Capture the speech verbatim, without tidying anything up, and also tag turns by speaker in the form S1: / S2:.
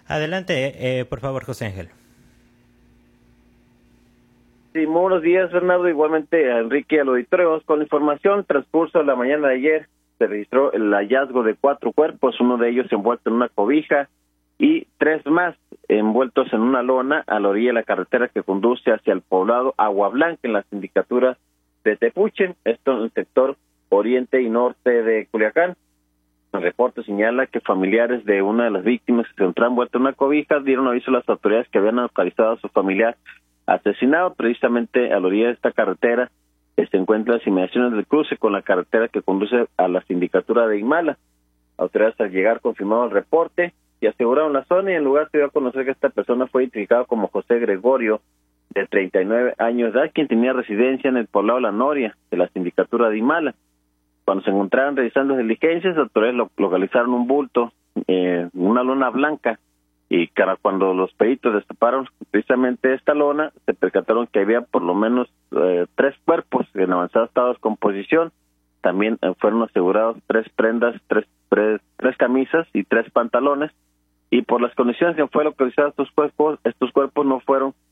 S1: Adelante, eh, por favor, José Ángel.
S2: Sí, muy buenos días, Bernardo. Igualmente a Enrique y al auditorio. Con la información, transcurso de la mañana de ayer, se registró el hallazgo de cuatro cuerpos, uno de ellos envuelto en una cobija y tres más envueltos en una lona a la orilla de la carretera que conduce hacia el poblado Agua Blanca, en la sindicatura de Tepuche, esto en el sector oriente y norte de Culiacán. El reporte señala que familiares de una de las víctimas que se encontraban envuelta en una cobija dieron aviso a las autoridades que habían localizado a su familiar asesinado precisamente a la orilla de esta carretera que se encuentra en las inmediaciones del cruce con la carretera que conduce a la sindicatura de Imala. Autoridades al llegar confirmaron el reporte y aseguraron la zona, y en el lugar se dio a conocer que esta persona fue identificada como José Gregorio, de treinta y nueve años de edad, quien tenía residencia en el poblado La Noria de la sindicatura de Imala. Cuando se encontraban realizando diligencias, las autoridades lo, localizaron un bulto, eh, una lona blanca, y cara, cuando los peritos destaparon precisamente esta lona, se percataron que había por lo menos eh, tres cuerpos en avanzado estado de descomposición. También eh, fueron asegurados tres prendas, tres, tres, tres camisas y tres pantalones, y por las condiciones que fue localizados estos cuerpos, estos cuerpos no fueron